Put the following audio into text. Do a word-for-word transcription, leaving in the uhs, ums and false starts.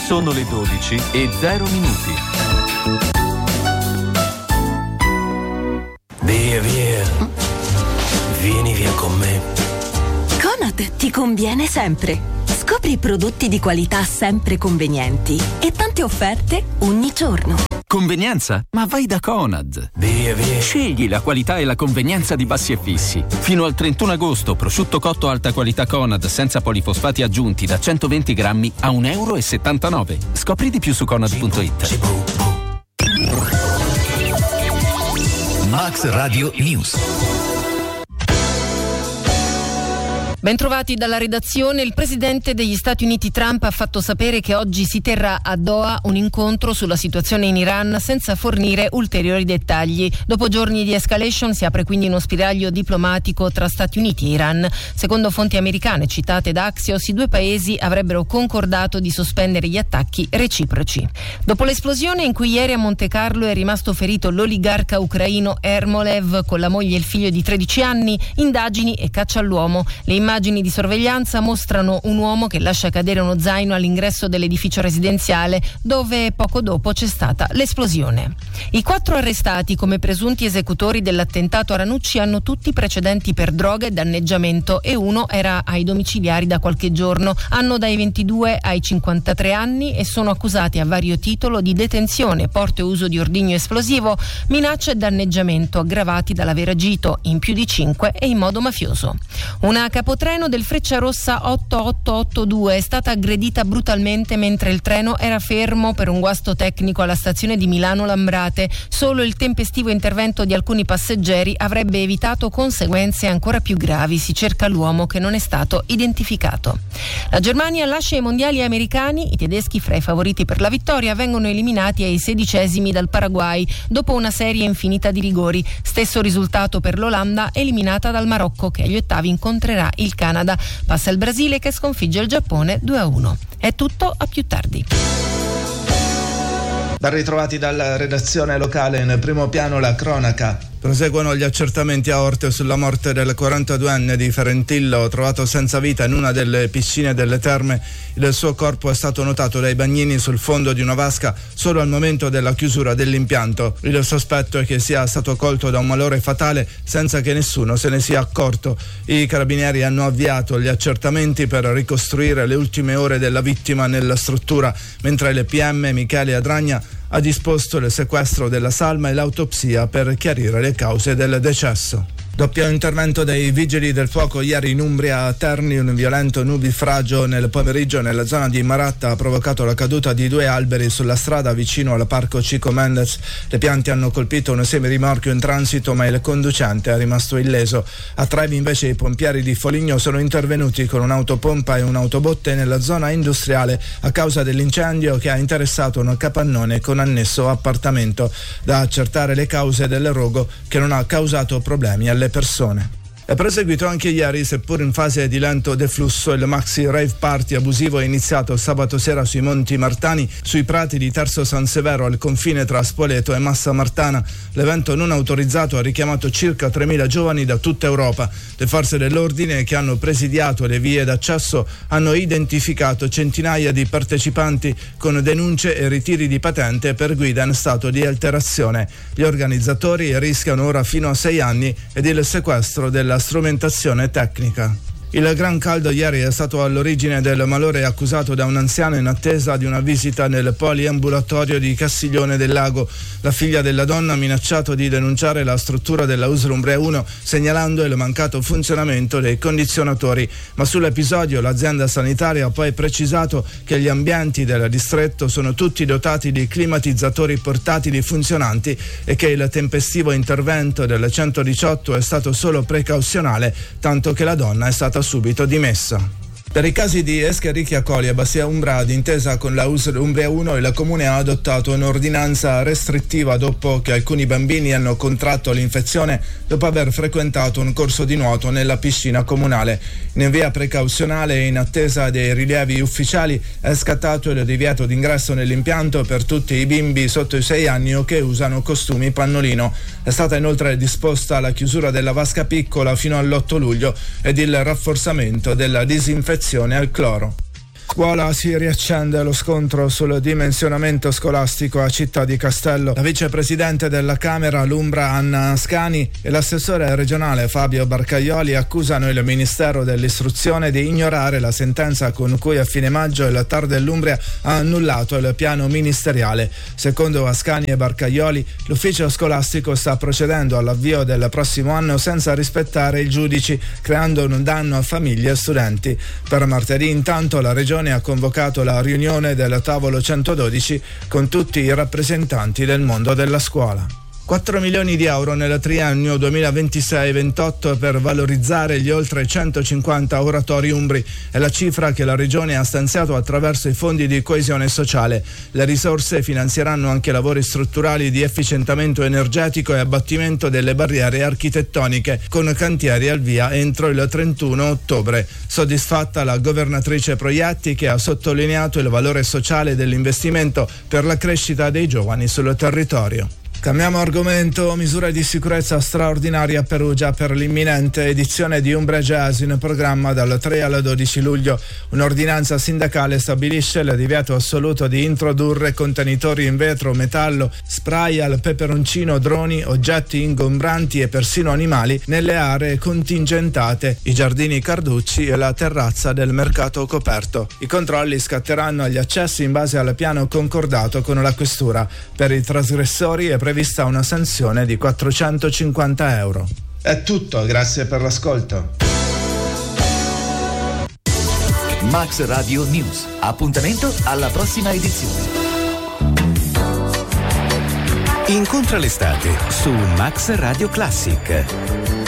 Sono le dodici e zero minuti. Via, via. Vieni via con me. Conad ti conviene sempre. Scopri prodotti di qualità sempre convenienti e tante offerte ogni giorno. Convenienza? Ma vai da Conad. Via, via. Scegli la qualità e la convenienza di Bassi e Fissi. Fino al trentuno agosto, prosciutto cotto alta qualità Conad senza polifosfati aggiunti da centoventi grammi a un euro e settantanove. Scopri di più su conad punto it. Max Radio News. Bentrovati dalla redazione. Il presidente degli Stati Uniti Trump ha fatto sapere che oggi si terrà a Doha un incontro sulla situazione in Iran senza fornire ulteriori dettagli. Dopo giorni di escalation si apre quindi uno spiraglio diplomatico tra Stati Uniti e Iran. Secondo fonti americane citate da Axios, i due paesi avrebbero concordato di sospendere gli attacchi reciproci. Dopo l'esplosione in cui ieri a Monte Carlo è rimasto ferito l'oligarca ucraino Ermolev con la moglie e il figlio di tredici anni, indagini e caccia all'uomo. Le immagini di sorveglianza mostrano un uomo che lascia cadere uno zaino all'ingresso dell'edificio residenziale dove poco dopo c'è stata l'esplosione. I quattro arrestati come presunti esecutori dell'attentato a Ranucci hanno tutti precedenti per droga e danneggiamento e uno era ai domiciliari da qualche giorno. Hanno dai ventidue ai cinquantatré anni e sono accusati a vario titolo di detenzione, porto e uso di ordigno esplosivo, minaccia e danneggiamento aggravati dall'aver agito in più di cinque e in modo mafioso. Una capotreno del Frecciarossa otto otto otto due è stata aggredita brutalmente mentre il treno era fermo per un guasto tecnico alla stazione di Milano Lambrate. Solo il tempestivo intervento di alcuni passeggeri avrebbe evitato conseguenze ancora più gravi. Si cerca l'uomo che non è stato identificato. La Germania lascia i mondiali americani. I tedeschi, fra i favoriti per la vittoria, vengono eliminati ai sedicesimi dal Paraguay dopo una serie infinita di rigori. Stesso risultato per l'Olanda, eliminata dal Marocco, che agli ottavi incontrerà il Canada. Passa il Brasile che sconfigge il Giappone due a uno. È tutto, a più tardi. Ben ritrovati dalla redazione locale. In primo piano la cronaca. Proseguono gli accertamenti a Orte sulla morte del quarantaduenne di Ferentillo, trovato senza vita in una delle piscine delle terme. Il suo corpo è stato notato dai bagnini sul fondo di una vasca solo al momento della chiusura dell'impianto. Il sospetto è che sia stato colto da un malore fatale senza che nessuno se ne sia accorto. I carabinieri hanno avviato gli accertamenti per ricostruire le ultime ore della vittima nella struttura, mentre le P M Michele Adragna ha disposto il sequestro della salma e l'autopsia per chiarire le cause del decesso. Doppio intervento dei vigili del fuoco ieri in Umbria a Terni. Un violento nubifragio nel pomeriggio nella zona di Maratta ha provocato la caduta di due alberi sulla strada vicino al parco Chico Mendes. Le piante hanno colpito un semirimorchio in transito, ma il conducente è rimasto illeso. A Trevi invece i pompieri di Foligno sono intervenuti con un'autopompa e un'autobotte nella zona industriale a causa dell'incendio che ha interessato un capannone con annesso appartamento. Da accertare le cause del rogo che non ha causato problemi alle persone. È proseguito anche ieri, seppur in fase di lento deflusso, il maxi rave party abusivo è iniziato sabato sera sui Monti Martani, sui prati di Terzo San Severo al confine tra Spoleto e Massa Martana. L'evento non autorizzato ha richiamato circa tremila giovani da tutta Europa. Le forze dell'ordine che hanno presidiato le vie d'accesso hanno identificato centinaia di partecipanti con denunce e ritiri di patente per guida in stato di alterazione. Gli organizzatori rischiano ora fino a sei anni ed il sequestro della strumentazione tecnica. Il gran caldo ieri è stato all'origine del malore accusato da un anziano in attesa di una visita nel poliambulatorio di Castiglione del Lago. La figlia della donna ha minacciato di denunciare la struttura della U S L Umbria uno segnalando il mancato funzionamento dei condizionatori, ma sull'episodio l'azienda sanitaria ha poi precisato che gli ambienti del distretto sono tutti dotati di climatizzatori portatili funzionanti e che il tempestivo intervento del centodiciotto è stato solo precauzionale, tanto che la donna è stata subito dimessa. Per i casi di Escherichia coli a Bassia Umbra, d'intesa con la U S L Umbria uno, il comune ha adottato un'ordinanza restrittiva dopo che alcuni bambini hanno contratto l'infezione dopo aver frequentato un corso di nuoto nella piscina comunale. In via precauzionale e in attesa dei rilievi ufficiali è scattato il divieto d'ingresso nell'impianto per tutti i bimbi sotto i sei anni o che usano costumi pannolino. È stata inoltre disposta la chiusura della vasca piccola fino all'otto luglio ed il rafforzamento della disinfezione al cloro. scuola si riaccende lo scontro sul dimensionamento scolastico a Città di Castello. La vicepresidente della Camera l'Umbra Anna Ascani e l'assessore regionale Fabio Barcaioli accusano il Ministero dell'Istruzione di ignorare la sentenza con cui a fine maggio il T A R dell'Umbria ha annullato il piano ministeriale. Secondo Ascani e Barcaioli, l'ufficio scolastico sta procedendo all'avvio del prossimo anno senza rispettare i giudici, creando un danno a famiglie e studenti. Per martedì intanto la regione ha convocato la riunione del tavolo centododici con tutti i rappresentanti del mondo della scuola. quattro milioni di euro nel triennio duemilaventisei ventotto per valorizzare gli oltre centocinquanta oratori umbri è la cifra che la Regione ha stanziato attraverso i fondi di coesione sociale. Le risorse finanzieranno anche lavori strutturali di efficientamento energetico e abbattimento delle barriere architettoniche, con cantieri al via entro il trentuno ottobre. Soddisfatta la governatrice Proietti, che ha sottolineato il valore sociale dell'investimento per la crescita dei giovani sul territorio. Cambiamo argomento. Misure di sicurezza straordinarie a Perugia per l'imminente edizione di Umbria Jazz in programma dal tre al dodici luglio. Un'ordinanza sindacale stabilisce il divieto assoluto di introdurre contenitori in vetro, metallo, spray al peperoncino, droni, oggetti ingombranti e persino animali nelle aree contingentate, i giardini Carducci e la terrazza del mercato coperto. I controlli scatteranno agli accessi in base al piano concordato con la questura. Per i trasgressori è prevista una sanzione di quattrocentocinquanta euro. È tutto, grazie per l'ascolto. Max Radio News. Appuntamento alla prossima edizione. Incontra l'estate su Max Radio Classic.